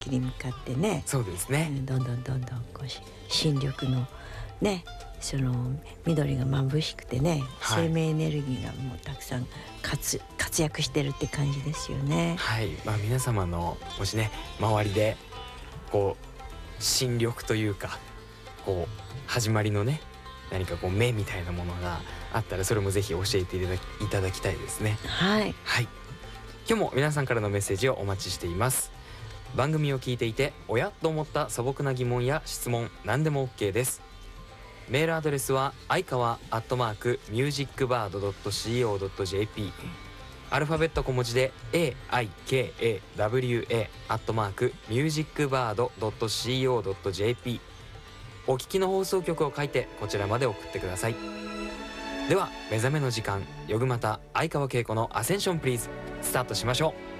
に向かってね、 そうですね、 どんどんこう新緑のね、その緑が眩しくてね、 はい生命エネルギーがもうたくさん活躍してるって感じですよね。 はい、皆様のもしね周りでこう新緑というかこう始まりのね何かこう芽みたいなものがあったら、それもぜひ教えていただきたいですね。 はい、 はい、今日も皆さんからのメッセージをお待ちしています。番組を聞いていておやと思った素朴な疑問や質問、何でも OK です。メールアドレスは相川@musicbird.co.jp、 アルファベット小文字で aikawa@musicbird.co.jp、 お聞きの放送局を書いてこちらまで送ってください。では目覚めの時間、よぐまた相川恵子のアセンションプリーズスタートしましょう。